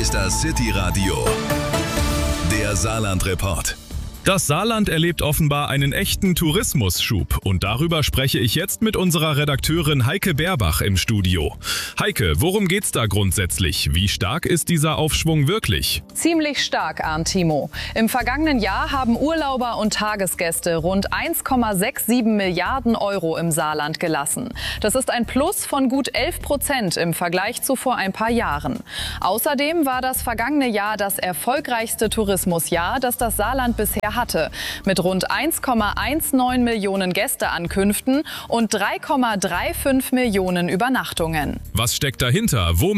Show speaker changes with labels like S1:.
S1: ist das City Radio, der Saarland-Report.
S2: Das Saarland erlebt offenbar einen echten Tourismusschub und darüber spreche ich jetzt mit unserer Redakteurin Heike Berbach im Studio. Heike, worum geht's da grundsätzlich? Wie stark ist dieser Aufschwung wirklich?
S3: Ziemlich stark, Arnd-Timo. Im vergangenen Jahr haben Urlauber und Tagesgäste rund 1,67 Milliarden Euro im Saarland gelassen. Das ist ein Plus von gut 11% im Vergleich zu vor ein paar Jahren. Außerdem war das vergangene Jahr das erfolgreichste Tourismusjahr, das das Saarland bisher hatte, mit rund 1,19 Millionen Gästeankünften und 3,35 Millionen Übernachtungen.
S2: Was steckt dahinter? Wo